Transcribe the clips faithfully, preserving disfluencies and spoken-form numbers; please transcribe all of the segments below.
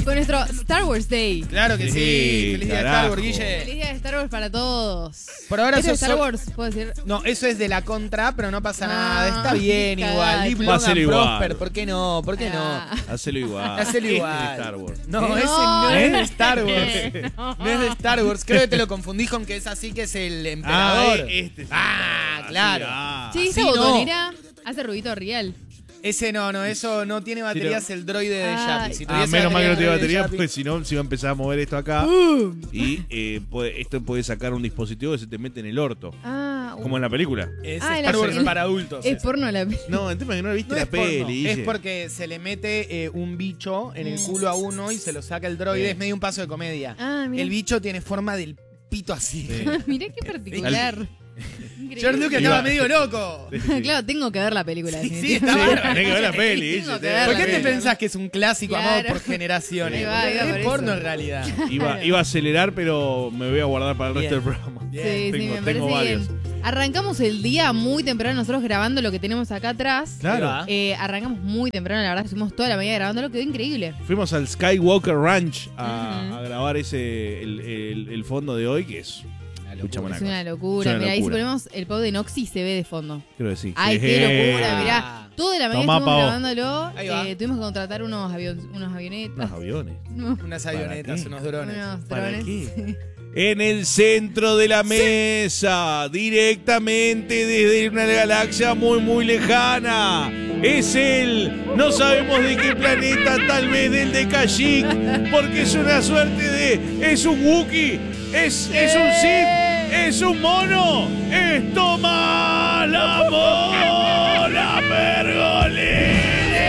con nuestro Star Wars Day. Claro que sí. Sí, Feliz día de carajo. Star Wars, Guille. Feliz día de Star Wars para todos. Por ahora ¿Esto es sos Star sol- Wars, puedo decir. No, eso es de la contra, pero no pasa Ah, nada. Está bien cagada. igual. Live Va a long ser and igual. prosper. ¿Por qué no? ¿Por qué no? Ah. Hacelo igual. Hacelo Este igual. es de Star Wars. No, No, ese no es de ¿eh? Star Wars. No es de Star Wars. Creo que te lo confundís con que es así, que es el Ah, emperador. este es Ah, así, claro. ah. Che, esa Así no. botonera hace ruidito real. Ese no, no, eso no tiene baterías, el droide de Ah, Yapi. Si Ah, tuviese menos mal que no tiene el droide de batería, Yapi- porque si no, se iba a empezar a mover esto acá. Y eh, puede- esto puede sacar un dispositivo que se te mete en el orto. Ah, Como en la película. Es Ah, Star la- Wars el- para adultos. es ese. porno la No, el tema es que no viste No la es porno, peli. es Guille. porque se le mete eh, un bicho en el culo a uno y se lo saca el droide. Sí. Es medio un paso de comedia. Ah, mira. El bicho tiene forma del pito así. Sí. Mirá qué particular. Increíble. George Lucas Iba- estaba medio loco. Claro, tengo que ver la película. Sí, sí, definitivamente. está Sí, bárbaro. tenés que ver la peli. Tengo Guille, que tenés que verla. ¿Por ver qué la te peli. pensás que es un clásico amado Claro. por generaciones? Ahí va, iba por es porno eso. en realidad. Iba, iba a acelerar, pero me voy a guardar para el Bien. resto del programa. Sí, Bien. sí, Tengo- me parece tengo varios. bien. Arrancamos el día muy temprano, nosotros grabando lo que tenemos acá atrás. Claro. Ahí va. Eh, arrancamos muy temprano, la verdad, estuvimos toda la mañana grabándolo, quedó increíble. Fuimos al Skywalker Ranch a, Ujú. a grabar ese el, el- el fondo de hoy, que es. Escuchame una Es una cosa. locura. Es una Mirá, ahí si locura. ponemos el pop de Noxy se ve de fondo. Creo que sí. Ay, Sí. qué locura, mirá. Toda la mañana Tomá, estuvimos pavo. grabándolo. Ahí va. Eh, tuvimos que contratar unos, avion- unos avionetas. Unos aviones. No, Unas ¿Para avionetas, qué? unos drones. unos ¿Para drones. qué? En el centro de la mesa, directamente desde una galaxia muy, muy lejana. Es él, no sabemos de qué planeta, tal vez del de Kashyyyk, porque es una suerte de. Es un Wookiee, es, es un Sith, es un mono, es Tomás la Mola Pergolini.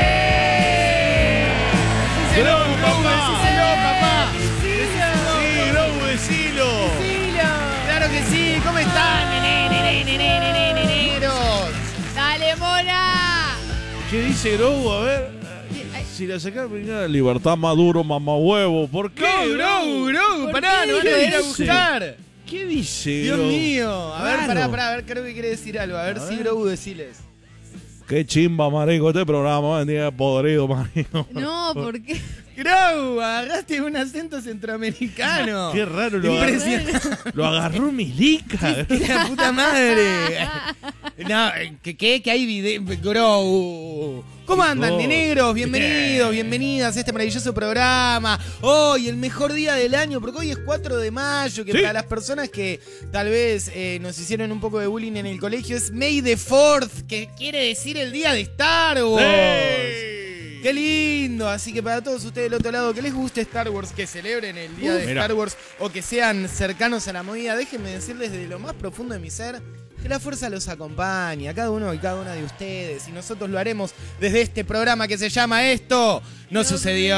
Grogu, papá. Decíselo, papá. Sí, Grogu, decilo. Claro que sí. ¿Cómo están, nene, nene, nene, nene, neneros? ¡Dale, mona! ¿Qué dice Grogu? A ver. Ay. Si la saca primero, libertad maduro, mamá huevo. ¿Por qué? No, Grogu, Grogu, ¿Por pará, qué no van a ir a dice? buscar. ¿Qué dice Dios Grogu? mío. A ver, Raro. pará, pará, a ver, creo que quiere decir algo. A ver A si ver. Grogu deciles. Qué chimba, marico, este programa. Día podrido, marico. No, ¿por qué? Grogu, agarraste un acento centroamericano. Qué raro lo agarró. Impresionante. Lo agarró Milica. La puta madre. No, ¿qué, qué, que hay video? Grogu. ¿Cómo andan, Oh, negros? Bienvenidos, bien. bienvenidas a este maravilloso programa. Hoy, el mejor día del año, porque hoy es cuatro de mayo, que Sí. para las personas que tal vez eh, nos hicieron un poco de bullying en el colegio, es May the fourth, que quiere decir el día de Star Wars. ¡Sí! ¡Qué lindo! Así que para todos ustedes del otro lado, que les guste Star Wars, que celebren el día Uf, de mira. Star Wars o que sean cercanos a la movida, déjenme decirles desde lo más profundo de mi ser que la fuerza los acompañe a cada uno y cada una de ustedes. Y nosotros lo haremos desde este programa que se llama Esto No Sucedió.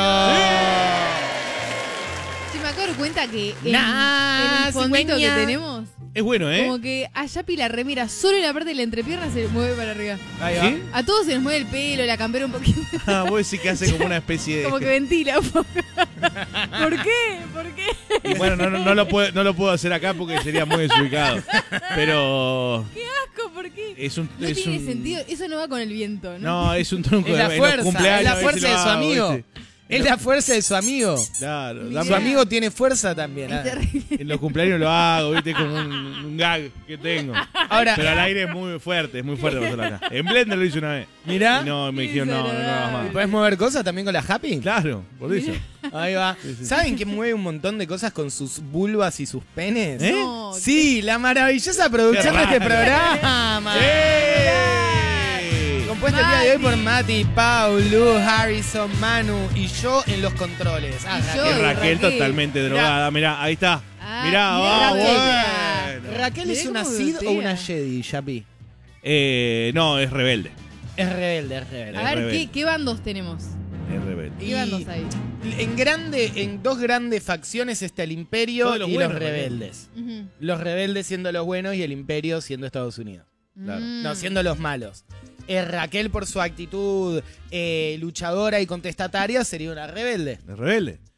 Sí, me acabo de dar cuenta que en, Nah, en el fondito que cigüeña. tenemos, Es bueno, ¿eh? como que a Yapi la remera, solo en la parte de la entrepierna se le mueve para arriba. Ahí va. ¿Sí? A todos se les mueve el pelo, la campera un poquito, Ah, vos decís que hace como una especie de. como que ventila un poco. ¿Por qué? ¿Por qué? Bueno, no, no, no lo puedo, no lo puedo hacer acá porque sería muy desubicado. Pero. ¡Qué asco! ¿Por qué? Es un. No es tiene un- sentido, eso no va con el viento, ¿no? No, es un tronco Es de la en los fuerza, cumpleaños, es la a ver fuerza si de lo su hago, amigo. ¿viste? Es la fuerza de su amigo. Claro, Mirá. Su amigo tiene fuerza también. Es ¿eh? terrible. en los cumpleaños lo hago, ¿viste? Es como un, un gag que tengo. Ahora, Pero al aire es muy fuerte, es muy fuerte pasarlo acá. En Blender lo hice una vez. mirá, Y no, me Qué dijeron, no, no, no hagas desagradable. más. ¿podés mover cosas también con la Happy? Claro, por eso. Ahí va. Sí, sí. ¿Saben que mueve un montón de cosas con sus vulvas y sus penes? ¿Eh? No, Sí, la maravillosa producción de Qué este raro. programa. ¡Eh! Compuesta el día de hoy por Mati, Pau, Lu, Harrison, Manu y yo en los controles. Ah, Y yo. Raquel. Es Raquel, Raquel. totalmente Mirá. drogada, mirá, ahí está. Ah, mirá, mirá va, Raquel. bueno. Raquel es Mirá una cómo Sith o voltea. una Jedi, Yapi. Eh, no, es rebelde. Es rebelde, es rebelde. A ver, rebelde. ¿qué, ¿qué bandos tenemos? Es rebelde. ¿Qué Y bandos hay? en grande, en dos grandes facciones está el Imperio Todos los y buenos los rebeldes. Ujú. Los rebeldes siendo los buenos y el Imperio siendo Estados Unidos. Claro. Mm. No, siendo los malos. Eh, Raquel por su actitud eh, luchadora y contestataria sería una rebelde. Es rebelde.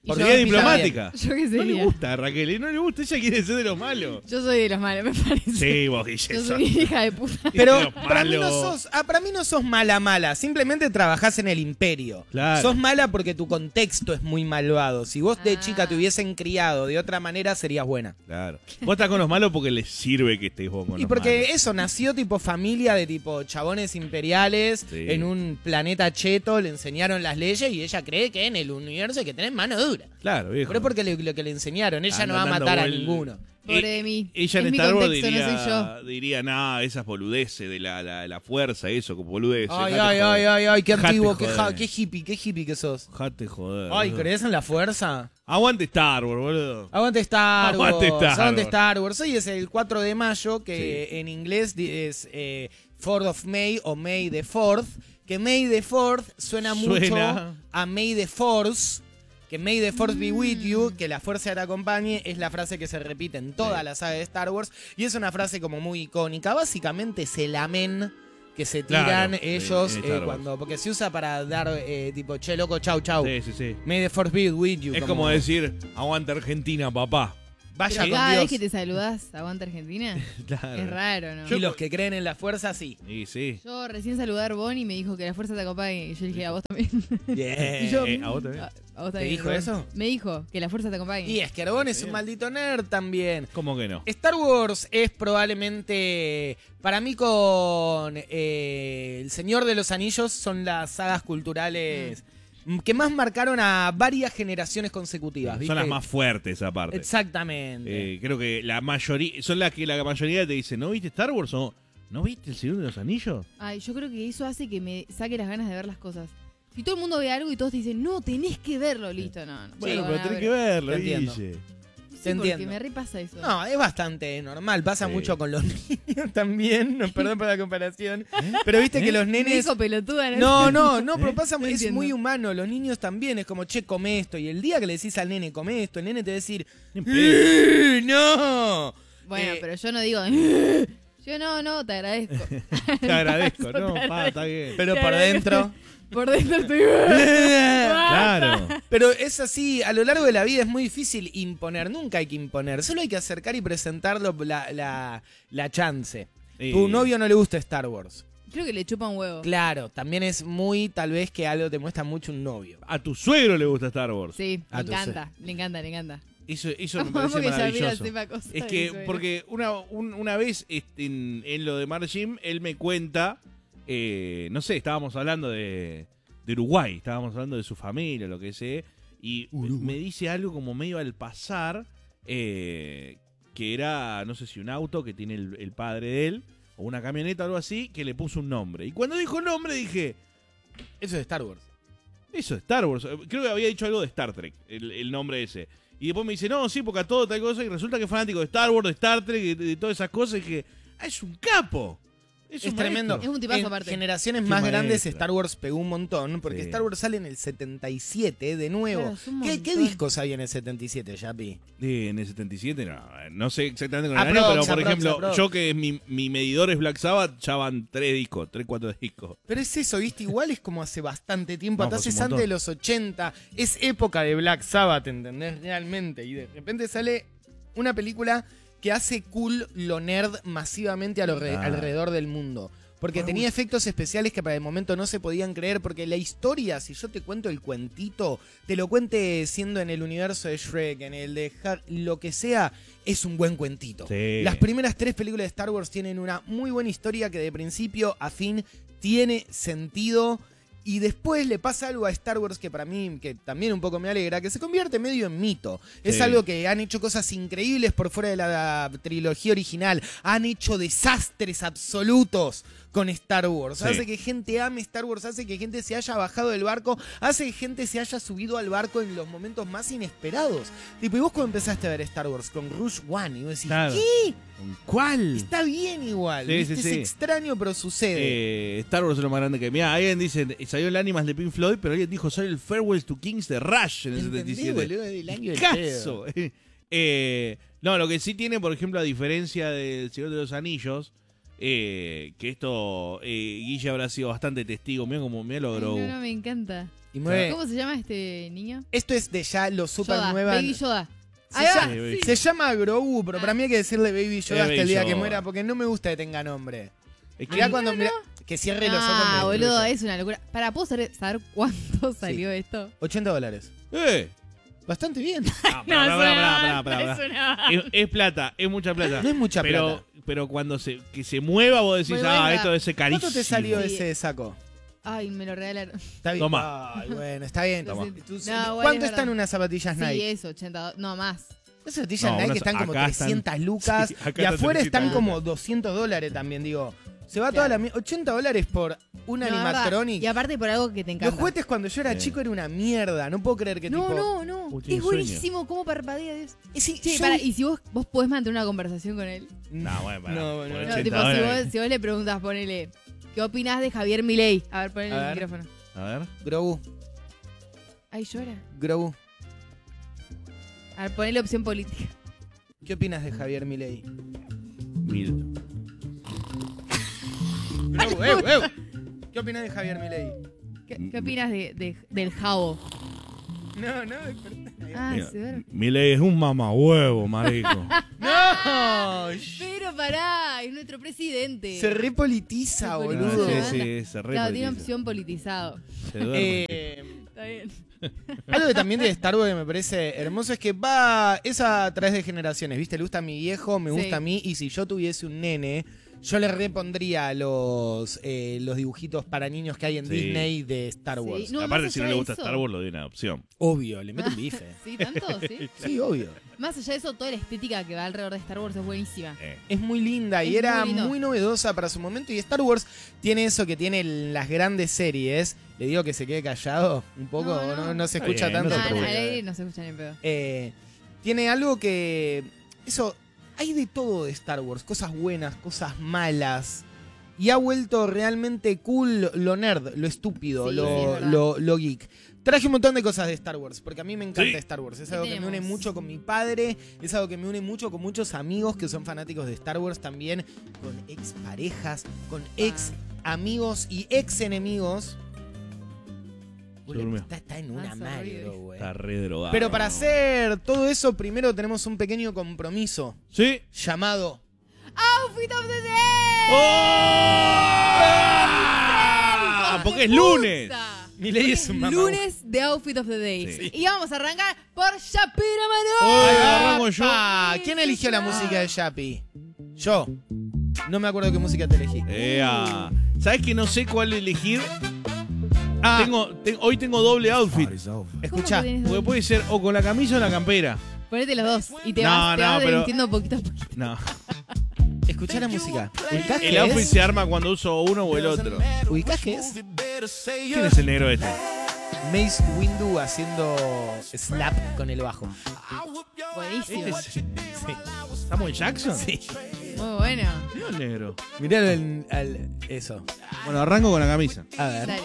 Y Por yo, vía Pita, diplomática. ¿Yo qué No le sería? gusta a Raquel, ¿eh? no le gusta, ella quiere ser de los malos. Yo soy de los malos, me parece. Sí, vos, Guille, Yo sos- soy hija de puta. Pero de los para mí, no malos. sos, ah, para mí no sos mala mala, simplemente trabajás en el imperio. Claro. Sos mala porque tu contexto es muy malvado. Si vos de Ah. chica te hubiesen criado de otra manera, serías buena. Claro. Vos estás con los malos porque les sirve que estés vos con Y los porque malos. eso, nació tipo familia de tipo chabones imperiales Sí. en un planeta cheto, le enseñaron las leyes y ella cree que en el universo hay que tener mano dura. Claro, viejo. Pero es porque le- lo que le enseñaron, ella no va a Andan matar a dando vuel- ninguno. Pobre Eh, de mí. Ella en Es mi Star Wars contexto, diría, no soy yo. diría, nada, esas boludeces de la, la, la fuerza, eso, como boludeces. Ay, dejate ay, joder. ay, ay, ay, qué Dejate antiguo, qué, joder. ja- qué hippie, qué hippie que sos. Dejate joder. Ay, boludo. ¿crees en la fuerza? Aguante Star Wars, boludo. Aguante Star Wars. Aguante Star Aguante Wars. Star Wars. Hoy es el cuatro de mayo, que en inglés di- es eh, fourth of May o May the fourth. Que May the fourth suena, mucho Suena. a May the Force. Que May the Force be with you, que la fuerza te acompañe, es la frase que se repite en toda Sí. la saga de Star Wars. Y es una frase como muy icónica. Básicamente es el amén que se tiran Claro, ellos en- en eh, Star Wars. cuando. Porque se usa para dar eh, tipo, che, loco, chau, chau. Sí, sí, sí. May the Force be with you. Es como decir, aguante Argentina, papá. Vaya Pero con cada Dios. vez que te saludás, aguanta Argentina. Claro. Es raro, ¿no? Y los que creen en la fuerza, sí. Sí, sí. Yo recién saludé a Arbón y me dijo que la fuerza te acompañe. Y yo dije, a vos también. Bien. Y yo, Eh, ¿a vos también? A, a vos ¿Te también, dijo Arbón. eso? Me dijo que la fuerza te acompañe. Y es que Arbón es un maldito nerd también. ¿Cómo que no? Star Wars es probablemente, para mí con eh, El Señor de los Anillos, son las sagas culturales que más marcaron a varias generaciones consecutivas. ¿viste? Son las más fuertes aparte. Exactamente. Eh, creo que la mayoría, son las que la mayoría te dice, ¿no viste Star Wars o no viste El Señor de los Anillos? Ay, yo creo que eso hace que me saque las ganas de ver las cosas. Si todo el mundo ve algo y todos te dicen, no, tenés que verlo, listo, no. no Bueno, no, pero no, tenés no, que verlo, Te entiendo. Guille. Sí, te porque entiendo. me repasa eso. No, es bastante normal. Pasa Sí. mucho con los niños también. No, perdón por la comparación. Pero viste que los Me nenes. dijo pelotuda, No, no, no, pero pasa, No es entiendo. muy humano. Los niños también es como, che, come esto. Y el día que le decís al nene, come esto, el nene te va a decir, Ni pedo. "Eh, ¡no! Bueno, Eh, pero yo no digo, yo no, no, te agradezco. Te agradezco, Te no, pa, agradezco. está bien. Pero Te por agradezco. dentro. Por dentro estoy... Claro. Pero es así, a lo largo de la vida es muy difícil imponer. Nunca hay que imponer. Solo hay que acercar y presentarlo la, la, la chance. Y- Tu novio no le gusta Star Wars. Creo que le chupa un huevo. Claro, también es muy, tal vez que algo te muestra mucho un novio. A tu suegro le gusta Star Wars. Sí, Ah, le tú encanta, le encanta, le encanta. Eso, eso me Vamos parece que Yamila maravilloso. sepa cosas Es de que, suegro. porque una, un- una vez este, en, en lo de Mar Jim, él me cuenta, eh, no sé, estábamos hablando de, de Uruguay, estábamos hablando de su familia, lo que sé, y me dice algo como medio al pasar, eh, que era, no sé si un auto que tiene el, el padre de él, o una camioneta o algo así, que le puso un nombre. Y cuando dijo el nombre dije, Eso es Star Wars. eso es Star Wars. Creo que había dicho algo de Star Trek, el, el nombre ese. Y después me dice, no, sí, porque a todo tal cosa. Y resulta que es fanático de Star Wars, de Star Trek, de, de todas esas cosas. Y dije, ah, es un capo. Es, Es un tremendo. maestro. Es un tipazo En aparte. generaciones Qué más grandes maestro. Star Wars pegó un montón, porque Sí. Star Wars sale en el setenta y siete de nuevo. Claro, es un ¿Qué, qué montón. discos hay en el setenta y siete, Yapi? Eh, en el setenta y siete, no, no sé exactamente con el Aprox, año, pero por aprox, ejemplo, aprox. yo que mi, mi medidor es Black Sabbath, ya van tres discos, tres, cuatro discos. Pero es eso, ¿viste? Igual es como hace bastante tiempo, No, hasta pues un hace antes montón. de los ochenta. Es época de Black Sabbath, ¿entendés? Realmente. Y de repente sale una película que hace cool lo nerd masivamente a lo re- Ah. alrededor del mundo. Porque tenía efectos especiales que para el momento no se podían creer, porque la historia, si yo te cuento el cuentito, te lo cuente siendo en el universo de Shrek, en el de Har- lo que sea, es un buen cuentito. Sí. Las primeras tres películas de Star Wars tienen una muy buena historia que de principio a fin tiene sentido. Y después le pasa algo a Star Wars que para mí, que también un poco me alegra, que se convierte medio en mito. Es Sí. algo que han hecho cosas increíbles por fuera de la trilogía original. Han hecho desastres absolutos con Star Wars. Sí. Hace que gente ame Star Wars, hace que gente se haya bajado del barco, hace que gente se haya subido al barco en los momentos más inesperados. Tipo, y vos cuando empezaste a ver Star Wars con Rush One, y vos decís, Claro. ¿qué? ¿Cuál? Está bien igual. Sí, ¿viste? sí, Es sí. extraño, pero sucede. Eh, Star Wars es lo más grande que... Mirá, alguien dice, salió el Animals de Pink Floyd, pero alguien dijo, salió el Farewell to Kings de Rush en el ¿Entendés, setenta y siete. boludo? Del año del ¡Caso! pedo. Eh, no, lo que sí tiene, por ejemplo, a diferencia del Señor de los Anillos, eh, que esto, eh, Guille habrá sido bastante testigo. Mira como me lo Ay, Grogu. no, no, me encanta. Y mueve. ¿Cómo se llama este niño? Esto es de ya lo super Yoda, nueva. Baby Yoda. Se, Ahí va. llama, Sí, se llama Grogu, pero Ah. para mí hay que decirle Baby Yoda Eh, hasta el Baby día que Yoda. muera, porque no me gusta que tenga nombre. Es que- Mirá cuando mirá, que cierre los ojos. Ah, me boludo, destruye. es una locura. Para, ¿puedo saber, saber cuánto salió esto? ochenta dólares. ¡Eh! Bastante bien. No, pará, pará, pará, pará, pará, es pará. una- Es, es plata, es mucha plata. No es mucha pero, plata. pero cuando se, que se mueva, vos decís, Muy ah, buena. esto debe ser carísimo. ¿Cuánto te salió Sí. ese saco? Ay, me lo regalaron. Está bien. Toma. Ay, bueno, está bien. Toma. Tú- No, igual ¿Cuánto es están verdad. unas zapatillas Sí, Nike? eso, ochenta. No, más. Esas zapatillas No, Nike unas- están como acá están- trescientas lucas. Sí, acá y están afuera están trescientas como lucas. doscientos dólares también, digo. Se va toda la mi- ochenta dólares por un No, verdad. animatronic. Y aparte por algo que te encanta. Los juguetes cuando yo era Sí. chico era una mierda. No puedo creer que No, tipo. no, no. Uy, tiene Es sueño. buenísimo cómo parpadea, Dios. Sí, Che, yo- pará, y si vos, vos podés mantener una conversación con él. No, bueno, pará. No, bueno, Por no. No, ochenta tipo, si dólares. vos, si vos le preguntas, ponele, ¿qué opinás de Javier Milei? A ver, ponele A el ver. micrófono. A ver. Grogu, Ay, llora. Grogu. A ver, ponele opción política. ¿Qué opinas de Javier Milei? Mil. Grogu, eu, eu. ¿Qué opinas de Javier Milei? ¿Qué, qué opinas de, de- del jabo? No, no, desperté. Ah, Mira, se ve. Milei es un mamahuevo, marico. ¡No! sh- Pero pará, es nuestro presidente. Se repolitiza, Se boludo. politiza. sí, sí, se re Claro, tiene politiza. opción politizado. Se duerme. Eh, Está bien. algo que también de Star Wars que me parece hermoso es que va es a través de generaciones, ¿viste? Le gusta a mi viejo, me gusta Sí. a mí, y si yo tuviese un nene, yo le repondría los, eh, los dibujitos para niños que hay en Sí. Disney de Star Sí. Wars. No, Aparte, más si no allá le de gusta eso. Star Wars, lo doy una opción. Obvio, le mete un bife. ¿Sí? ¿Tanto? ¿Sí? Sí, obvio. Más allá de eso, toda la estética que va alrededor de Star Wars es buenísima. Eh. Es muy linda y Es era muy muy, lindo. novedosa para su momento. Y Star Wars tiene eso que tiene las grandes series. Le digo que se quede callado un poco, No, no, no. no se Está escucha bien, no tanto. se Ah, pero no, preocupe. al bueno. aire no se escucha ni en pedo. Eh, tiene algo que... Eso, hay de todo de Star Wars. Cosas buenas, cosas malas. Y ha vuelto realmente cool lo nerd, lo estúpido, Sí, lo, sí, es verdad. lo, lo geek. Traje un montón de cosas de Star Wars, porque a mí me encanta Sí. Star Wars. Es ¿Qué algo que me tenemos? une mucho con mi padre, es algo que me une mucho con muchos amigos que son fanáticos de Star Wars también, con ex parejas, con ex amigos y ex enemigos. Se durmió. Está, está en una Ah, madre, horrible. güey. Está re drogado. Pero para hacer todo eso, primero tenemos un pequeño compromiso Sí. llamado... Outfit of the Day. ¡Oh! Porque es lunes. Puta. Milei es un mamá. Lunes de Outfit of the Day. Sí. Y vamos a arrancar por Shapira Manu. Oh. Ahí Ahí va, arranco yo. pa. ¿Quién eligió la música de Yapi? Yo. No me acuerdo qué música te elegí. Ea. ¿Sabes que no sé cuál elegir? Ah, Tengo, te- hoy tengo doble outfit. escuchá. ¿Cómo que tenés Porque dos? puede ser o con la camisa o la campera. Ponete los dos y te No, vas, te no, vas pero- desvistiendo poquito a poquito. No. Escuchá la música. ¿Ubicás El qué outfit es? se arma cuando uso uno o el otro. ¿Ubicás qué es? ¿Quién es el negro este? Mace Windu haciendo slap con el bajo. Buenísimo. ¿Este es Samuel Jackson? Sí. Muy bueno. No, el negro. Mirá el, al- eso. Bueno, arranco con la camisa. A ver. Dale.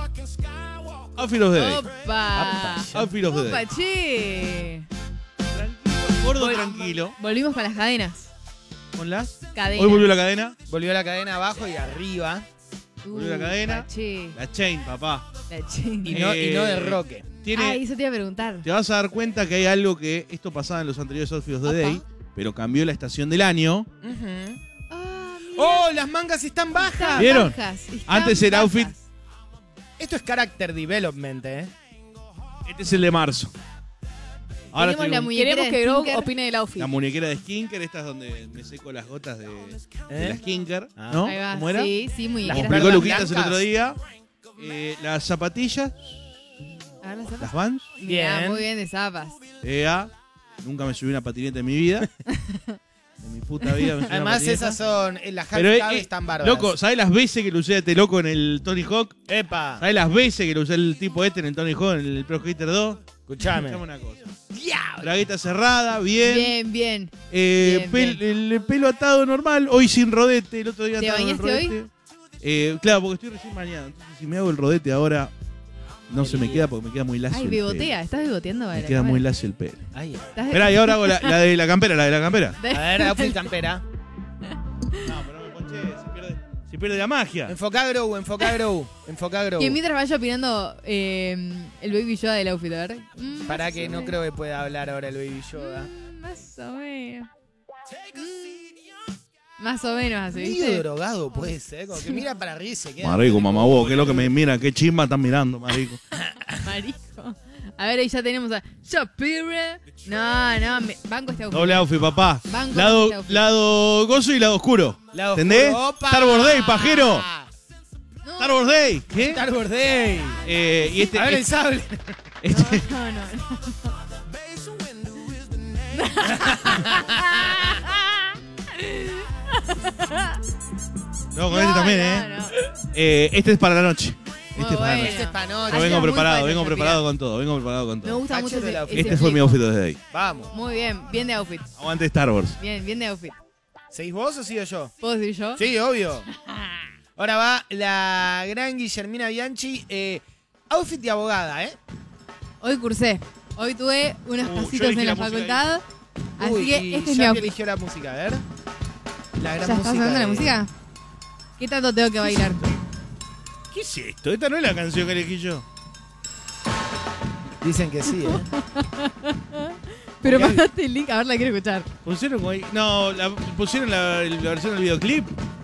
Outfit of the day. Opa. Outfit of the Opa, day. che. Tranquilo, gordo, Vol- tranquilo. Volvimos con las cadenas. Con las. Cadena. Hoy volvió la cadena. Volvió la cadena abajo y arriba. volvió la cadena. Che. La chain, papá. La chain. Y no, y no de Eh, roque. Tiene, Ah, eso te iba a preguntar. te vas a dar cuenta que hay algo que esto pasaba en los anteriores Outfits of the Apa. Day, pero cambió la estación del año. Ujú. Ah, mirá. ¡Oh, las mangas están bajas! Están ¿Vieron? bajas, están Antes era bajas. outfit. Esto es character development, ¿eh? Este es el de marzo. Ahora Tenemos estoy la con muñequera Queremos de que Grog Skinker. opine del outfit. la muñequera de Skinker. Esta es donde me seco las gotas de, de ¿Eh? la Skinker. Ah. ¿No? Ahí va. ¿Cómo era? Sí, sí, muy Las Como bien. explicó perlas Luquitas el blancas. otro día. Eh, las zapatillas, A ver las zapas. las Vans. Mirá, Bien. muy bien de zapas. E A. Nunca me subí una patineta en mi vida. En mi puta vida me subí una Además, patineta. esas son. En las Pero, half-cab eh, están bárbaras. Loco, ¿sabes las veces que lo usé a este loco en el Tony Hawk? ¡Epa! ¿Sabes las veces que lo usé el tipo este en el Tony Hawk, en el Pro Skater dos? Escuchame. Escuchame una cosa. Bragueta cerrada, bien. Bien, bien. Eh, Bien, pel- El pelo atado normal, hoy sin rodete, el otro día ¿Te atado el bañaste rodete. Eh, claro, porque estoy recién bañado. Entonces, si me hago el rodete ahora, no se me queda porque me queda muy lacio. Ay, el bigotea. ¿Estás bigoteando? pelo. Vale, Me queda vale. muy lacio el pelo. Ay, ¿Estás- Esperá, y ahora hago la, la de la campera, la de la campera. a ver, outfit campera. No, pero no me ponché esa. Y pierde la magia. Enfocá Grow, enfocá Grow, enfocá Grow. Que mientras vaya opinando eh, el Baby Yoda del outfit, a ver. Mm, Para más que o no menos. creo que pueda hablar ahora el Baby Yoda. Mm, Más o menos. Más o menos así, Medio ¿viste? drogado puede ser, como que mira para arriba y se queda. Marico, mamá vos, ¿qué es lo que me mira? ¿Qué chisma están mirando, marico? Marico. A ver, ahí ya tenemos a Shapira. No, no, me- banco este outfit. Doble outfit, papá. Banco Lado, este outfit. lado gozo y lado oscuro. Lado ¿Entendés? oscuro. ¡Opa! Star Wars Day, pajero. No, Star Wars Day. ¿Qué? Star Wars Day. Eh, y este, A ver el este, sable. este- no, no, no. no, con este también, ¿eh? No, no. Eh, Este es para la noche. Muy Este es para la bueno. noche. Este es pa' noche. Yo Ayer vengo era muy preparado, bueno, vengo Shapira. preparado con todo, vengo preparado con Me todo. gusta mucho Fachero ese, el outfit. ese Este fue mi flip. outfit desde ahí. Vamos. Muy bien, bien de outfit. Aguante Star Wars. Bien, bien de outfit. ¿Seguís vos o sigo yo? ¿Puedo decir yo? Sí, obvio. Ahora va la gran Guillermina Bianchi. Eh, outfit de abogada, ¿eh? Hoy cursé. Hoy tuve unos Uh, yo pasitos elegí en la, la música facultad. Así Uy, que y este es ya mi que outfit. eligió la música, a ver. La ¿Ya gran está música. sonando la de- música? ¿Qué tanto tengo que bailar? ¿Qué es esto? Esta no es la canción que elegí yo. Dicen que sí, ¿eh? Pero Ok. mandaste el link, a ver, la quiero escuchar. ¿Pusieron como ahí? No, la, pusieron la, la versión del videoclip.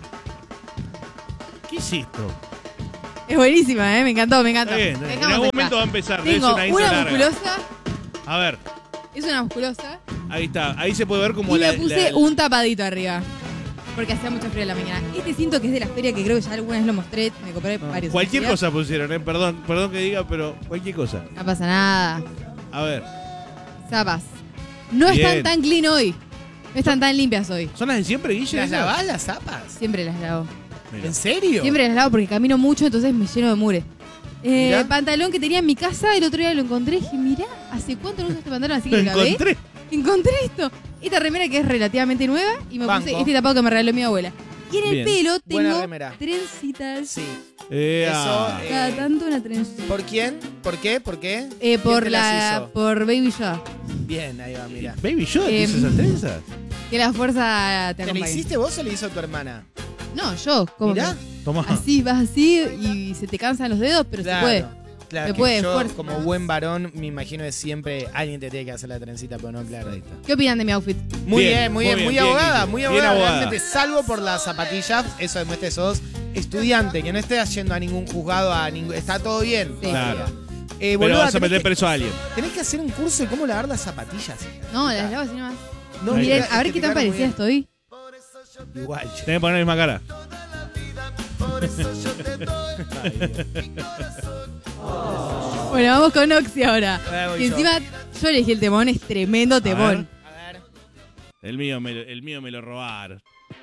¿Qué es esto? Es buenísima, ¿eh? Me encantó, me encantó. Está bien, está bien. En Dejamos algún empezar. momento va a empezar. Es Tengo una intro una larga. musculosa. A ver, Es una musculosa. ahí está. Ahí se puede ver como Y la. le puse la- un tapadito arriba. Porque hacía mucho frío en la mañana. Este cinto que es de la feria, que creo que ya alguna vez lo mostré. Me compré varios. Cualquier días. cosa pusieron, eh. Perdón, perdón que diga, pero cualquier cosa. No pasa nada. A ver. Zapas. No Bien. están tan clean hoy. No están tan limpias hoy. ¿Son las de siempre, Guille? ¿Las esas? lavás las zapas? Siempre las lavo. Mira. ¿En serio? Siempre las lavo porque camino mucho, entonces me lleno de mure. Eh, Mirá. pantalón que tenía en mi casa, el otro día lo encontré y dije, mirá, ¿hace cuánto no uso este pantalón? Así que Lo lo lavé. encontré. Encontré esto. Esta remera que es relativamente nueva y me Banco. puse este tapado que me regaló mi abuela. Y en el Bien. pelo Buena tengo remera. trencitas. Sí. Eh, Eso, ah. eh, Cada tanto una trencita. ¿Por quién? ¿Por qué? ¿Por qué? Eh, ¿Quién por te las la hizo? por Baby Yoda. Bien, ahí va, mira. Baby Yoda, ¿te Em, hizo esas trenzas? Que la fuerza te ¿Te la acompañe. hiciste vos o le hizo tu hermana? No, yo. ¿Cómo Mirá. que? Tomá. Así, vas así y se te cansan los dedos, pero Claro, se puede. Claro, Se que puede, yo, fuerza. como buen varón, me imagino que siempre alguien te tiene que hacer la trencita, pero no, claro. Ahí está. ¿Qué opinan de mi outfit? Muy Bien, bien, muy muy bien, bien, muy bien, abogada, Guille. muy Bien abogada, abogada. realmente, salvo por las zapatillas, eso demuestra que sos estudiante, que no estés yendo a ningún juzgado, a ningún, está todo bien. Sí. Claro. Eh, Pero boluda, vas a tenés meter que- preso a alguien. Tenés que hacer un curso de cómo lavar las zapatillas. hija. No, las lavo así nomás. No, Ahí Miren, está. a ver qué tan Te quedaron muy parecida estoy. bien. Igual. che. Tenés que poner la misma cara. Bueno, vamos con Oxy ahora. Ahora voy Y yo. encima yo elegí el temón, es tremendo temón. A ver. El mío me, lo- el mío me lo robaron.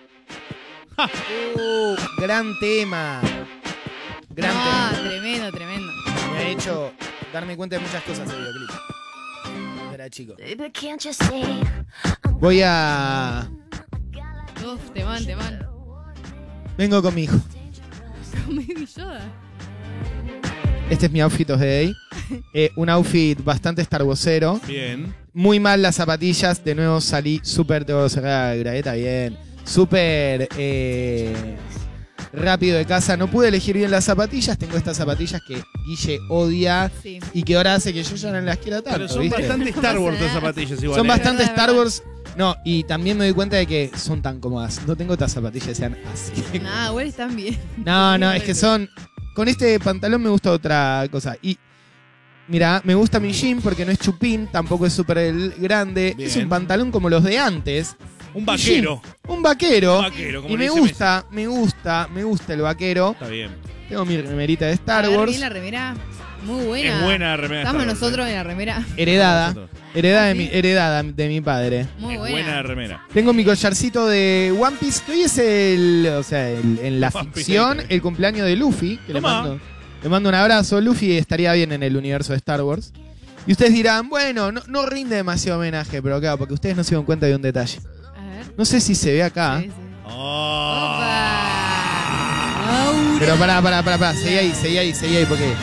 Uh, gran tema. Gran Ah, tema. tremendo, tremendo. Me ha hecho darme cuenta de muchas cosas el videoclip. Era chico. Baby, can't you see? Voy a... Uf, temón, temón. Vengo con mi hijo. Con Baby Yoda. Este es mi outfit of the day. Eh, un outfit bastante Star Warsero. Bien. Muy mal las zapatillas. De nuevo salí súper... Tengo que sacar la graeta bien. Súper... eh, rápido de casa. No pude elegir bien las zapatillas. Tengo estas zapatillas que Guille odia. Sí. Y que ahora hace que yo ya no las quiera tanto. Pero son ¿viste? bastante Star Wars las zapatillas igual. Son eh. bastante Es verdad, Star es verdad. Wars. No, y también me doy cuenta de que son tan cómodas. No tengo otras zapatillas que sean así. Nah, igual están bien. No, no, es que son... Con este pantalón me gusta otra cosa. Y mira, me gusta mi jean porque no es chupín, tampoco es súper el- grande. Bien. Es un pantalón como los de antes. Un vaquero. Jean, un vaquero. Un vaquero, como Y le me dice gusta, me gusta, me gusta el vaquero. Está bien. Tengo mi remerita de Star A ver, Wars. bien la remera. Muy buena. Es buena la remera. de Estamos Star Wars, nosotros en la remera. Heredada. Nosotros. Heredada de, ¿Ah, mi, sí? heredada de mi padre. Muy Es buena. buena la remera. Tengo mi collarcito de One Piece, que hoy es el, o sea, el- en la One Piece. ficción, el cumpleaños de Luffy, que le Tomá. mando, le mando un abrazo. Luffy estaría bien en el universo de Star Wars. Y ustedes dirán, bueno, no, no rinde demasiado homenaje, pero claro, porque ustedes no se dan cuenta de un detalle. A ver. No sé si se ve acá, Sí, sí. Oh. Opa. Aura. pero pará, pará, pará, pará, seguí ahí, seguí ahí, seguí ahí, porque...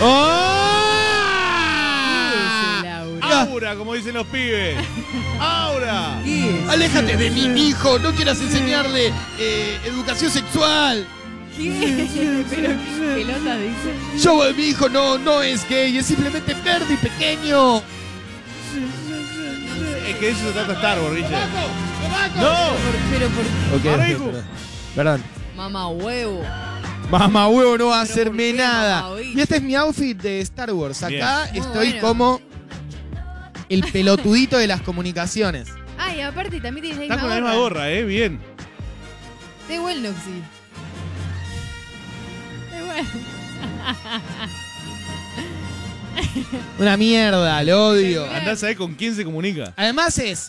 ¡Oh! ¿Qué es el aura? Aura, como dicen los pibes. Aura. ¿Qué es? ¡Aléjate de mi hijo! ¡No quieras enseñarle eh, educación sexual! ¿Qué? Pero qué pelota dice. Yo, mi hijo no, no es gay, es simplemente verde y pequeño. Es que de eso se trata Star Wars, Richard. ¡Abajo! ¡No! Pero por Ok, Marico. perdón. Perdón. mamá huevo. Mamá huevo no va a ¿Pero hacerme por qué, nada. mamá huevo? Y este es mi outfit de Star Wars. Acá Bien. estoy Muy bueno. como el pelotudito de las comunicaciones. Ah, y aparte también tienes la misma Estás con la misma gorra, ¿eh? Bien. De igual, Noxy. De igual. Una mierda, lo odio. Andás a ver con quién se comunica. Además es...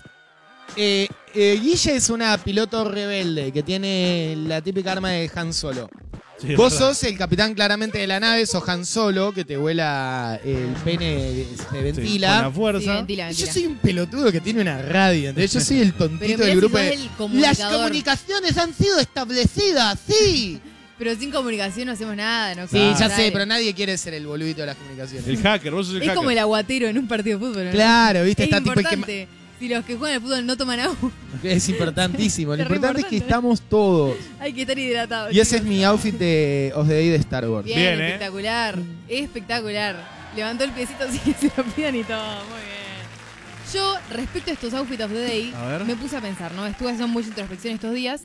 Eh, eh, Guille es una piloto rebelde que tiene la típica arma de Han Solo. Sí, es Vos verdad. sos el capitán claramente de la nave, sos Han Solo, que te vuela el pene, se Sí, con ventila. la Sí, fuerza. mentira, Y mentira. yo soy un pelotudo que tiene una radio, entonces yo soy el Pero tontito mirá del si grupo sos de... el Las comunicador. comunicaciones han sido establecidas, sí. Pero sin comunicación no hacemos nada, ¿no? Sí, Ah, ya Dale. sé, pero nadie quiere ser el boludito de las comunicaciones. El hacker, vos sos el Es hacker. como el aguatero en un partido de fútbol, ¿no? Claro, viste, Es está tipo el que... importante. Si los que juegan al fútbol no toman agua, Es importantísimo. Lo Es re importante es que importante. estamos todos. hay que estar hidratados. Y ese es chicos. mi outfit de Os de Day de Star Wars. Bien, Bien, ¿eh? espectacular. Espectacular. Levantó el piecito así que se lo pidan y todo. Muy bien. Yo, respecto a estos outfits of the day, A ver. me puse a pensar, ¿no? Estuve haciendo mucha introspección estos días.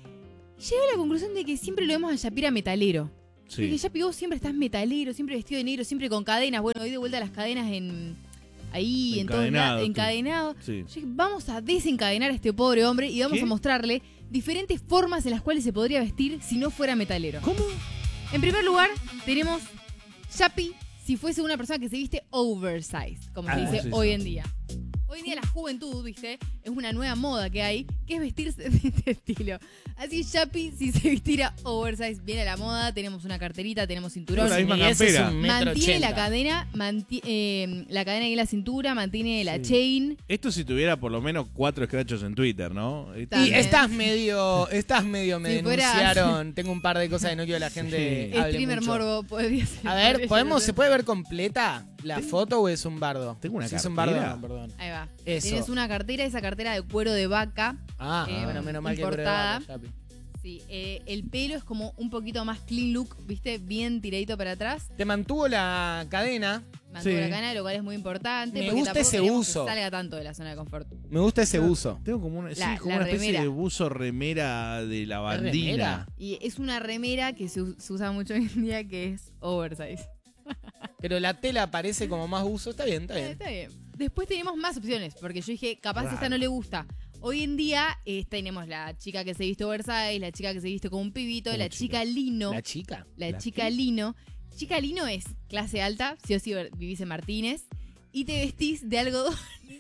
Llegué a la conclusión de que siempre lo vemos a Shapira metalero. Porque Sí. Yapi, vos siempre estás metalero, siempre vestido de negro, siempre con cadenas. Bueno, hoy de vuelta las cadenas en ahí, en todos Encadenado, lados, tú. encadenado. Sí. Yo dije, vamos a desencadenar a este pobre hombre y vamos ¿Qué? a mostrarle diferentes formas en las cuales se podría vestir si no fuera metalero. ¿Cómo? En primer lugar, tenemos Yapi si fuese una persona que se viste oversize, como se Ah, dice sí, hoy sí. en día. Hoy en día la juventud, ¿viste? Es una nueva moda que hay, que es vestirse de este estilo. Así Yapi, si se vistiera oversize, viene a la moda, tenemos una carterita, tenemos cinturón. La misma Y ese es campera. un metro Mantiene la ochenta. cadena, manti- eh, la cadena ahí en la cintura, mantiene la Sí. chain. Esto si tuviera por lo menos cuatro escrachos en Twitter, ¿no? Y También. estás medio, estás medio, me Si fuera- denunciaron. Tengo un par de cosas que no quiero que la gente Sí. hable Streamer mucho. morbo podría ser. A ver, podría ¿podemos, ser. ¿se puede ver completa la foto o es un bardo? Tengo una Si es un cartera. bardo, no, perdón. Ahí va. Eso. Tienes una cartera, esa cartera de cuero de vaca. Ah, Eh, bueno, menos mal que importada. prueba, Yapi. Sí, eh, el pelo es como un poquito más clean look, ¿viste? Bien tiradito para atrás. Te mantuvo la cadena. Mantuvo Sí. la cana, lo cual es muy importante. Me porque gusta tampoco ese queremos que uso. salga tanto de la zona de confort. Me gusta ese buzo. Tengo como una, sí, La- como la una especie remera. de buzo remera de la bandina. remera? Y es una remera que se, u- se usa mucho hoy en día que es oversize. Pero la tela parece como más buzo. Está bien, está Eh, bien. está bien. Después tenemos más opciones, porque yo dije, capaz Raro. esta no le gusta. Hoy en día eh, tenemos la chica que se viste oversize, la chica que se viste como un pibito, ¿Cómo la chica? chica lino. La chica. La, ¿La chica qué? lino. Chica lino es clase alta, sí o sí vivís en Martínez, y te vestís de algodón.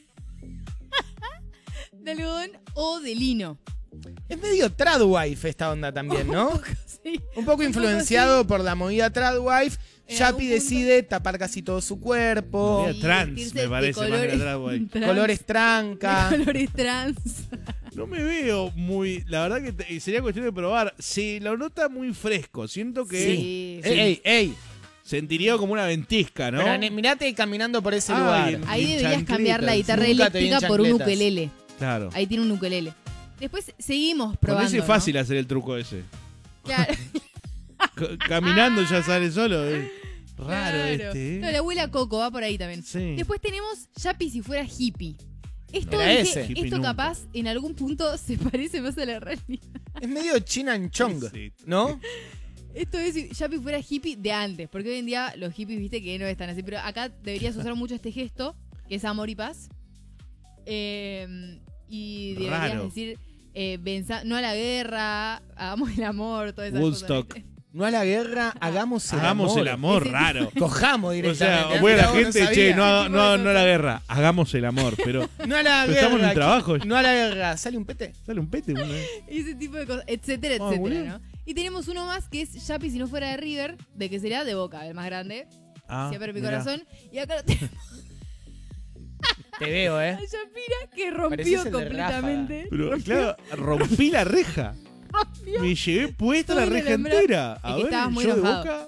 de algodón o de lino. Es medio tradwife esta onda también, ¿no? Sí. Un poco influenciado por la movida tradwife. En Yapi algún punto- decide tapar casi todo su cuerpo. Movida Y trans, vestirse me de parece, más que la colores- trans, güey. trans, Colores tranca. de colores trans. No me veo muy. La verdad que te- sería cuestión de probar. Se lo nota muy fresco. Siento que Sí. Ey, ey, ey. sentiría como una ventisca, ¿no? Pero ne- mirate caminando por ese Ay, lugar. en- Ahí en deberías cambiar la chancletas. guitarra Nunca te vi en eléctrica por un chancletas. ukelele. Claro. Ahí tiene un ukelele. Después seguimos Con probando. ese es ¿no? fácil hacer el truco ese. Claro. C- Caminando ya sale solo. eh. Raro Claro. este. No, ¿eh? la abuela Coco va por ahí también. Sí. Después tenemos Yapi si fuera hippie. Esto, Era dije, ese. Hippie esto nunca. capaz en algún punto se parece más a la realidad. Es medio Chinan Chong, Sí. ¿no? Esto es si Yapi fuera hippie de antes, porque hoy en día los hippies, viste, que no están así. Pero acá deberías usar mucho este gesto, que es amor y paz. Eh, y deberías Raro. decir, eh, venza- no a la guerra, hagamos el amor, todas esas Woodstock. cosas. ¿viste? No a la guerra, hagamos el Hagamos amor. el amor, Ese- raro. Cojamos O directamente. sea, voy a la Mirá, vos gente, no che, sabías. no, haga- Ese tipo no, de no a la guerra, hagamos el amor, pero No a la Pero guerra. estamos en trabajo. No a la guerra. ¿Sale un pete? sale un pete. uno, ¿eh? Ese tipo de cosas, etcétera, Ah, muy etcétera, bien. ¿no? Y tenemos uno más que es Yapi si no fuera de River, de que sería de Boca, el más grande. Ah, Siempre mi mirá. corazón. Y acá lo tenemos Te veo, a ¿eh? Yapira que Parecés rompió el de completamente. Pero claro, rompí la reja. Rompió. Me llevé puesta Todo la el reja alambrado. entera. A Es que ver, estabas muy yo de enojado. Boca. Estabas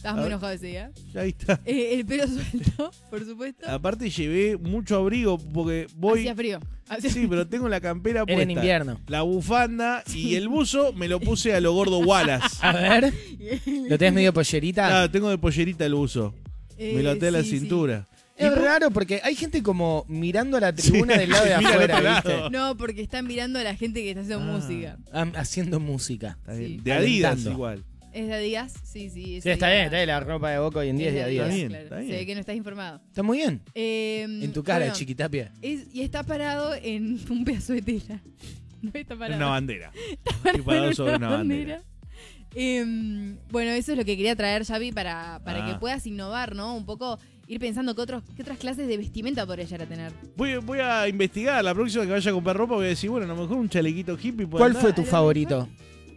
Estabas muy enojado ese día. Ahí está. Eh, el pelo suelto, por supuesto. Aparte llevé mucho abrigo porque voy... Hacía frío. Hacía Sí, pero tengo la campera Era puesta. en invierno. La bufanda y el buzo me lo puse a lo gordo Wallace. A ver. ¿Lo tenés medio pollerita? Ah, tengo de pollerita el buzo. Eh, Me lo até a la sí, sí. cintura. Es raro porque hay gente como mirando a la tribuna Sí, del lado de mira al afuera, otro ¿viste? lado. No, porque están mirando a la gente que está haciendo Ah, música. am- haciendo música. Está bien. Sí. De Adidas Alentando. igual. ¿Es de Adidas? Sí, sí. es Sí, está Adidas. bien, está bien. La ropa de Boca hoy en día es de Adidas. Está bien, claro. está bien. Se ve que no estás informado. Está muy bien. Eh, En tu cara, bueno, Chiquitapia. es- y está parado en un pedazo de tela. No está parado. Una bandera. Está parado parado en sobre una una bandera. bandera. Em, bueno, eso es lo que quería traer, Xavi, para, para Ah. que puedas innovar, ¿no? Un poco ir pensando qué, otros, qué otras clases de vestimenta podría llegar a tener. Voy, voy a investigar. La próxima que vaya a comprar ropa voy a decir, bueno, a lo mejor un chalequito hippie puede ¿Cuál andar. fue tu favorito?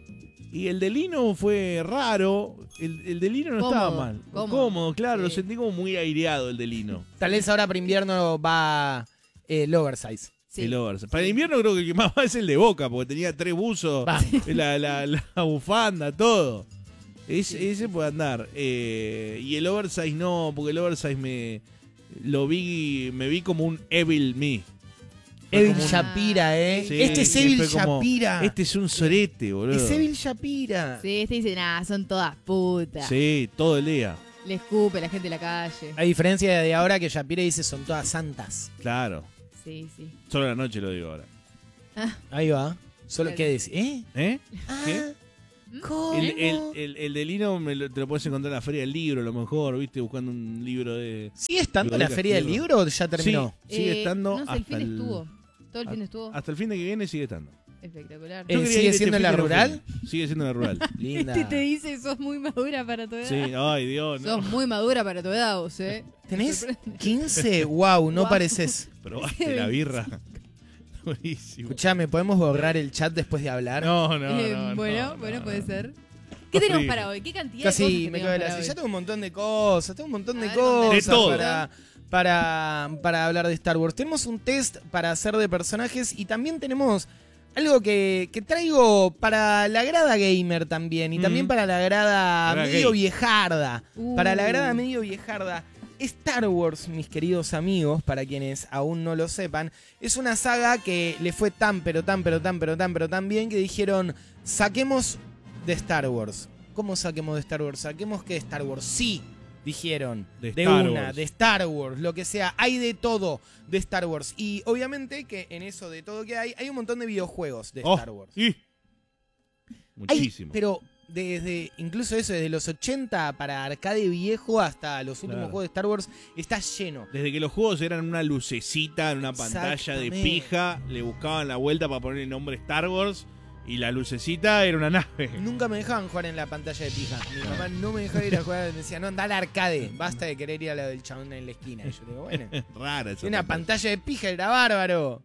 Y el de lino fue raro. El, el de lino no Cómodo, estaba mal. cómodo. claro. Lo Sí. sentí como muy aireado el de lino. Tal vez ahora para invierno va eh, el oversize. Sí. El oversize. Para el invierno creo que el que más va es el de Boca, porque tenía tres buzos, Va. la, la, la bufanda, todo. Ese, ese puede andar. Eh, y el oversize no, porque el oversize me lo vi, me vi como un Evil Me. Fue Evil como un- Shapira, ¿eh? Sí, este es que Evil fue como, Shapira. Este es un sorete, boludo. Es Evil Shapira. Sí, este dice, nah, son todas putas. Sí, todo el día. Le escupe la gente en la calle. A diferencia de ahora que Shapira dice son todas santas. Claro. Sí, sí. Solo la noche lo digo ahora. Ahí va. Solo Claro. que decir, ¿eh? ¿Eh? Ah, ¿Qué? ¿cómo? El, el, el, el de Lino me lo- te lo puedes encontrar en la feria del libro, a lo mejor, viste, buscando un libro de... ¿Sigue estando Digo, la de Feria del Castillo. Libro o ya terminó? Sí, sigue Eh, estando No sé, hasta el fin el- estuvo. Todo el fin estuvo. Hasta el fin de que viene sigue estando. Espectacular. Eh, Yo quería ¿sigue ir este siendo en la fin de rural? fin. Sigue siendo en la rural. Linda. Este te dice, sos muy madura para tu edad. Sí, ay Dios, no. Sos muy madura para tu edad, vos, ¿eh? ¿Tenés sorprende. quince? Wow, no Wow. pareces. Probaste la birra. Buenísimo. Escuchame, ¿podemos borrar el chat después de hablar? No, no, Eh, no, bueno, no, bueno, no, puede no. ser. ¿Qué tenemos Horrible. para hoy? ¿Qué cantidad de cosas Casi que me tenemos quedo de la para silla. hoy? Ya tengo un montón de cosas, tengo un montón A de ver, cosas De todo. para, para, para hablar de Star Wars. Tenemos un test para hacer de personajes y también tenemos algo que, que traigo para la grada gamer también y Mm. también para la grada Grada medio gay. viejarda. Uh. Para la grada medio viejarda. Star Wars, mis queridos amigos, para quienes aún no lo sepan, es una saga que le fue tan, pero tan, pero tan, pero tan, pero tan bien que dijeron, saquemos de Star Wars. ¿Cómo saquemos de Star Wars? Saquemos que de Star Wars. Sí, dijeron. De De, Star una, Wars. de Star Wars, lo que sea. Hay de todo de Star Wars. Y obviamente que en eso de todo que hay, hay un montón de videojuegos de Oh, Star Wars. y- Hay, Muchísimo. pero desde, incluso eso, desde los ochenta para arcade viejo hasta los últimos Claro. juegos de Star Wars, está lleno. Desde que los juegos eran una lucecita en una pantalla de Exactamente. pija, le buscaban la vuelta para poner el nombre Star Wars y la lucecita era una nave. Nunca me dejaban jugar en la pantalla de pija. Mi mamá no me dejaba ir a jugar. Me decía, no, anda al arcade. Basta de querer ir a la del chabón en la esquina. Y yo digo, bueno. Rara esa Y una pantalla. pantalla de pija era bárbaro.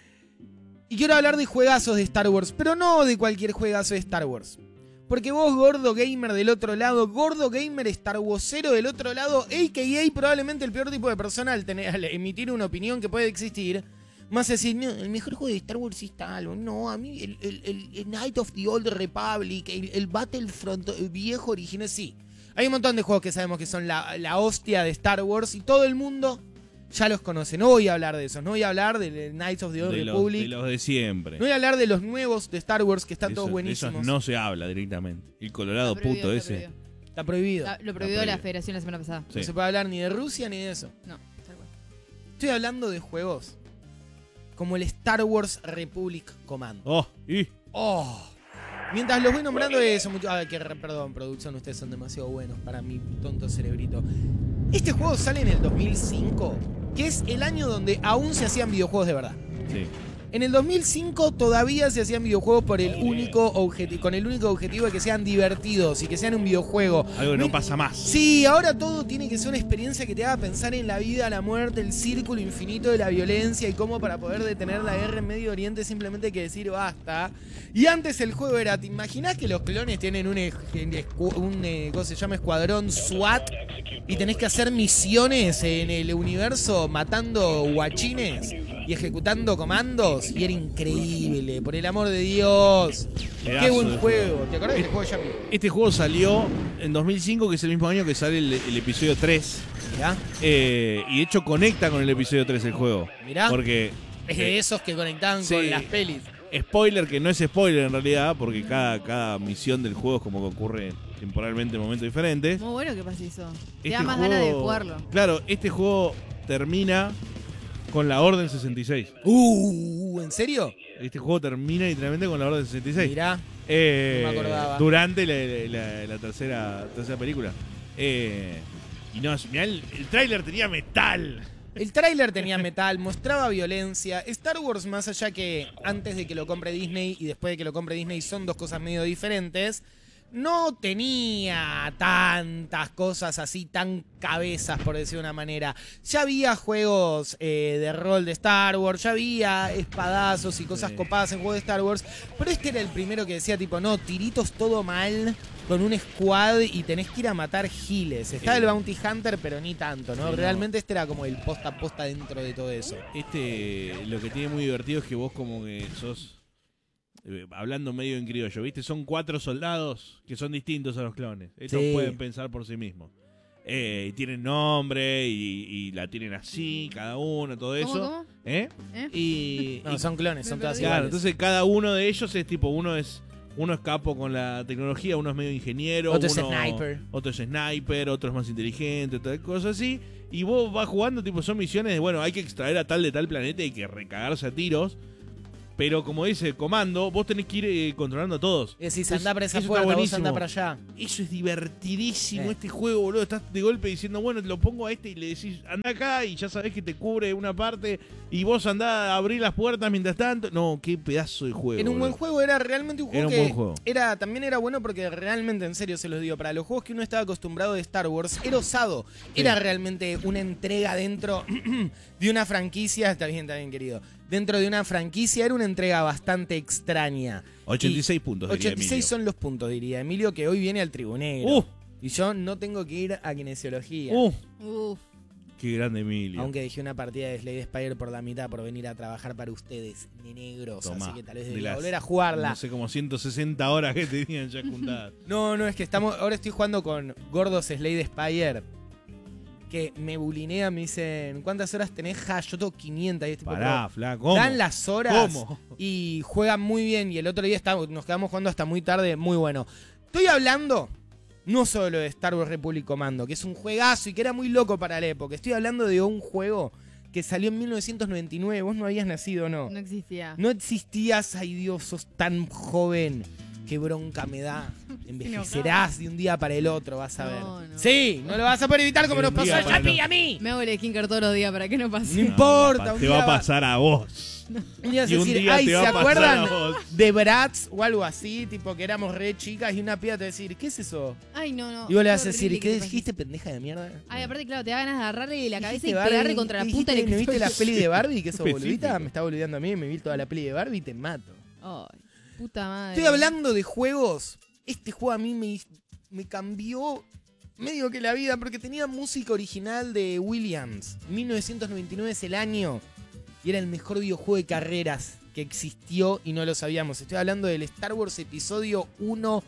Y quiero hablar de juegazos de Star Wars, pero no de cualquier juegazo de Star Wars. Porque vos, gordo gamer del otro lado, gordo gamer Star Warsero del otro lado, a k a probablemente el peor tipo de persona al, tener, al emitir una opinión que puede existir, más decir, no, el mejor juego de Star Wars es tal, no, a mí el, el, el- el Knight of the Old Republic, el, el Battlefront viejo original, sí. Hay un montón de juegos que sabemos que son la, la hostia de Star Wars y todo el mundo ya los conoce. No voy a hablar de esos, no voy a hablar de Knights of the Old de, los, Republic, de los de siempre. no voy a hablar de los nuevos de Star Wars que están Eso- todos de buenísimos. esos no se habla directamente. El colorado Está prohibido, puto está ese. prohibido. Está prohibido. Está- Lo prohibió Está la prohibido. federación la semana pasada. Sí. No se puede hablar ni de Rusia ni de eso. No, tal cual. Estoy hablando de juegos como el Star Wars Republic Command. Oh, y ¡Oh! Mientras los voy nombrando eso, mucho. Ay, que re- perdón, producción, ustedes son demasiado buenos para mi tonto cerebrito. Este juego sale en el dos mil cinco, que es el año donde aún se hacían videojuegos de verdad. sí. En el dos mil cinco todavía se hacían videojuegos por el único objeti- con el único objetivo de que sean divertidos y que sean un videojuego. Algo que no Mi- pasa más. Sí, ahora todo tiene que ser una experiencia que te haga pensar en la vida, la muerte, el círculo infinito de la violencia y cómo para poder detener la guerra en Medio Oriente simplemente hay que decir basta. Y antes el juego era, ¿te imaginas que los clones tienen un, ej- un eh, ¿cómo se llama? Escuadrón SWAT y tenés que hacer misiones en el universo matando guachines? y ejecutando comandos y era increíble, por el amor de Dios. Pedazo Qué buen de juego. ¿Te acordás de este juego, Yapi? Este juego salió en dos mil cinco, que es el mismo año que sale el, el episodio tres. Mirá, Eh, y de hecho conecta con el episodio tres el juego. mirá. Porque, Es de esos que conectaban Sí. con las pelis. spoiler, que no es spoiler en realidad, porque cada, cada misión del juego es como que ocurre temporalmente en momentos diferentes. Muy bueno que pase eso. Te Este da más juego- ganas de jugarlo. Claro, este juego termina con la Orden sesenta y seis. Uh, ¿en serio? Este juego termina literalmente con la Orden sesenta y seis. Mirá. Eh, No me acordaba. Durante la, la- la tercera, tercera película. Eh, y no, mirá, el, el tráiler tenía metal. El tráiler tenía metal, mostraba violencia. Star Wars, más allá que antes de que lo compre Disney y después de que lo compre Disney son dos cosas medio diferentes, no tenía tantas cosas así, tan cabezas, por decir de una manera. Ya había juegos eh, de rol de Star Wars, ya había espadazos y cosas Sí. copadas en juegos de Star Wars, pero este era el primero que decía tipo, no, tiritos todo mal, con un squad y tenés que ir a matar giles. Está Sí. el Bounty Hunter, pero ni tanto, ¿no? Sí, no. Realmente este era como el posta a posta dentro de todo eso. Este, lo que tiene muy divertido es que vos como que sos, eh, hablando medio en criollo, ¿viste? Son cuatro soldados que son distintos a los clones. Estos Sí. pueden pensar por sí mismos. Eh, y tienen nombre y, y la tienen así, cada uno, todo eso. ¿Cómo, cómo? ¿Eh? ¿Eh? Y, No, y- son clones, Me son todas perdí. claro, iguales. entonces cada uno de ellos es tipo, uno es uno es capo con la tecnología, uno es medio ingeniero, Otro es uno- sniper. otro es sniper, otro es más inteligente, tal cosa así. Y vos vas jugando, tipo, son misiones de, bueno, hay que extraer a tal de tal planeta y hay que recagarse a tiros. Pero como dice el comando, vos tenés que ir eh, controlando a todos. Decís, Es- andá para esa eso está puerta, vos buenísimo. andá para allá. Eso es divertidísimo, Eh. este juego, boludo. Estás de golpe diciendo, bueno, te lo pongo a este y le decís, anda acá y ya sabés que te cubre una parte y vos andá a abrir las puertas mientras tanto. No, qué pedazo de juego. En un buen boludo. juego era realmente un juego Era un que buen juego. era también era bueno porque realmente, en serio se los digo, para los juegos que uno estaba acostumbrado de Star Wars, era osado. Era realmente una entrega dentro de una franquicia, está bien, está bien querido. Dentro de una franquicia era una entrega bastante extraña. ochenta y seis Y puntos, diría ochenta y seis Emilio. son los puntos, diría Emilio, que hoy viene al tribunero. Uh. Y yo no tengo que ir a kinesiología. Uh, Uf. qué grande Emilio. Aunque dejé una partida de Slade Spire por la mitad por venir a trabajar para ustedes, negros. Tomá, Así que tal vez de debería las- volver a jugarla. No sé, como ciento sesenta horas que tenían ya juntadas. No, no, es que estamos. Ahora estoy jugando con gordos Slade Spire. Que me bulinean, me dicen, ¿cuántas horas tenés? Ja, yo tengo quinientas. Y es tipo, Pará, pero flaco. ¿Cómo? dan las horas ¿Cómo? y juegan muy bien. Y el otro día está- nos quedamos jugando hasta muy tarde, muy bueno. Estoy hablando no solo de Star Wars Republic Commando, que es un juegazo y que era muy loco para la época. Estoy hablando de un juego que salió en mil novecientos noventa y nueve. Vos no habías nacido, ¿no? No existía. No existías, ay Dios, sos tan joven. Qué bronca me da. Envejecerás de un día para el otro, vas a ver. No, no. Sí, no lo vas a poder evitar como De nos un pasó día a para el Yapi y otro. a mí. Me hago el skinker todos los días para que no No pase. importa, pa- un te día va a va- pasar a vos. Un día vas a Y un decir, día ay, te ¿se va a pasar acuerdan a vos. de Bratz o algo así? Tipo que éramos re chicas y una piba te va a decir, ¿qué es eso? Ay, no, no. Y vos le Qué vas a decir, horrible ¿qué que te pase dijiste, pendeja de mierda? Ay, aparte, claro, te da ganas de agarrarle la cabeza y ¿Dijiste pegarle Barbie? contra la ¿Qué punta dijiste? del ¿No viste la peli de Barbie? ¿Que sos Específico. boludita? Me está boludeando a mí, me vi toda la peli de Barbie y te mato. Ay, puta madre. Estoy hablando de juegos. Este juego a mí me, me cambió medio que la vida porque tenía música original de Williams. mil novecientos noventa y nueve es el año y era el mejor videojuego de carreras que existió y no lo sabíamos. Estoy hablando del Star Wars Episodio uno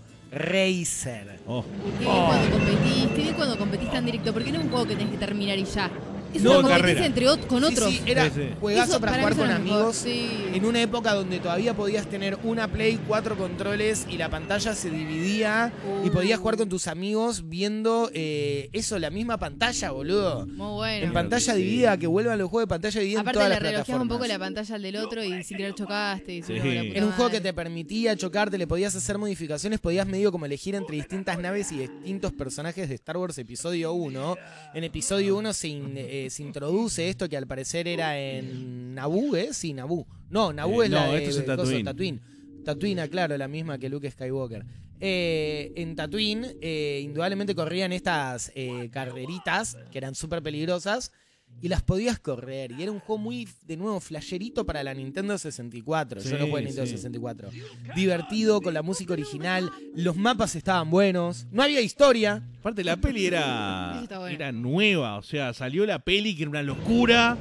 Racer. Oh, Qué bien cuando competís, qué bien cuando competís tan directo, porque no es un juego que tenés que terminar y ya. Es No, una competencia carrera. entre ot- con Sí, otros. sí, era Sí, sí. juegazo Eso para mí jugar eso con es lo mejor, amigos. Sí. En una época donde todavía podías tener una Play, cuatro controles y la pantalla se dividía y podías jugar con tus amigos viendo eh, eso, la misma pantalla, boludo. Muy bueno. En pantalla que sí. dividida, que vuelvan los juegos de pantalla dividida en Aparte todas le las relojeas plataformas. un poco la pantalla al del otro y sin querer chocaste. Y Sí. seguro la puta Era un juego madre. que te permitía chocarte, le podías hacer modificaciones, podías medio como elegir entre distintas naves y distintos personajes de Star Wars Episodio uno. En Episodio uno se, in- eh, se introduce esto que al parecer era en Naboo, ¿eh? Sí, Naboo. No, Naboo Eh, es la no, de esto es en coso, Tatooine. Tatooine. Tatooine, claro, la misma que Luke Skywalker. Eh, en Tatooine, eh, indudablemente corrían estas eh, carreritas que eran súper peligrosas y las podías correr. Y era un juego muy, de nuevo, flasherito para la Nintendo sesenta y cuatro. Yo Sí, no jugué en Nintendo sí. sesenta y cuatro. Divertido, con la música original. Los mapas estaban buenos. No había historia. aparte la peli era, Eso está bueno. era nueva, o sea, salió la peli que era una locura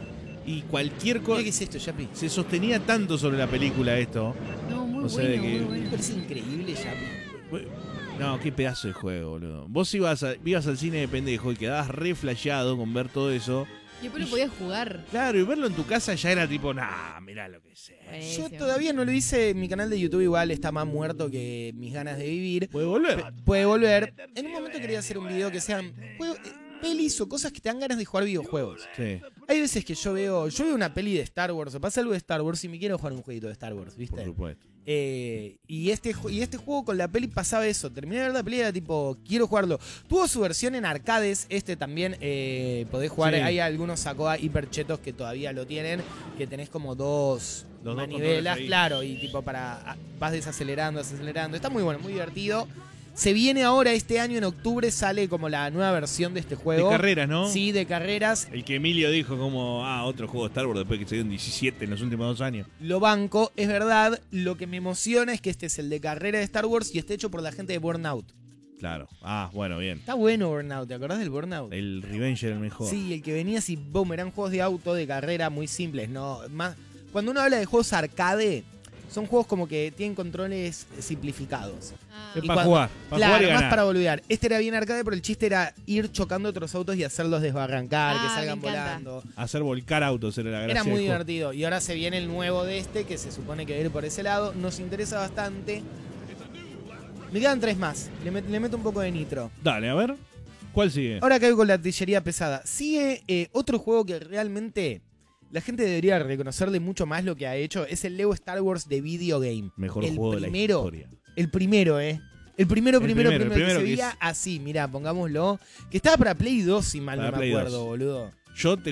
Y cualquier cosa. Mira qué es esto, Yapi. Se sostenía tanto sobre la película esto. No, muy O sea, de bueno, que- muy Me bueno. parece increíble, Yapi. No, qué pedazo de juego, boludo. Vos ibas, a- ibas al cine de pendejo y quedabas re flasheado con ver todo eso. Y después lo podías jugar. Claro, y verlo en tu casa ya era tipo, nah, mirá lo que sé. Yo Buenísimo. todavía no lo hice. Mi canal de YouTube igual está más muerto que mis ganas de vivir. ¿Puede volver? Pe- Puede volver. En un momento quería hacer un video que sean juegos- eh, pelis o cosas que te dan ganas de jugar videojuegos. Sí, Hay veces que yo veo, yo veo una peli de Star Wars o pasa algo de Star Wars y me quiero jugar un jueguito de Star Wars, por ¿viste? supuesto. Eh, y, este, ju- y este juego con la peli pasaba eso. Terminé de ver la peli y era tipo, quiero jugarlo. Tuvo su versión en arcades. Este también eh, podés jugar. Sí. Hay algunos sacó a hiperchetos que todavía lo tienen. Que tenés como dos Los dos manivelas, controles ahí. claro. Y tipo para. ah, Vas desacelerando, desacelerando. Está muy bueno, muy divertido. Se viene ahora este año en octubre. Sale como la nueva versión de este De juego. carreras, ¿no? Sí, de carreras. El que Emilio dijo como, ah, otro juego de Star Wars después que se dio en diecisiete en los últimos dos años. Lo banco, es verdad. Lo que me emociona es que este es el de carrera de Star Wars y esté hecho por la gente de Burnout. Claro. Ah, bueno, bien. Está bueno Burnout, ¿te acordás del Burnout? El Revenger el mejor. Sí, el que venía así, boom, eran juegos de auto, de carrera muy simples, ¿no? Más, cuando uno habla de juegos arcade, son juegos como que tienen controles simplificados. Ah. Es Y para cuando- jugar. Para claro, jugar y más ganar. para boludear. Este era bien arcade, pero el chiste era ir chocando otros autos y hacerlos desbarrancar, Ah, que me salgan encanta. volando. Hacer volcar autos era la gracia. Era muy del juego. divertido. Y ahora se viene el nuevo de este, que se supone que va a ir por ese lado. Nos interesa bastante. Me quedan tres más. Le, met- le meto un poco de nitro. Dale, a ver. ¿Cuál sigue? Ahora caigo con la artillería pesada. Sigue eh, otro juego que realmente la gente debería reconocerle mucho más lo que ha hecho. Es el Lego Star Wars de Video Game. Mejor el juego primero, de la historia. El primero, ¿eh? El primero, El primero, primero, el primero, primero que se que veía es- así, mirá, pongámoslo. Que estaba para Play dos, si mal Para no me Play acuerdo, dos. boludo. Yo te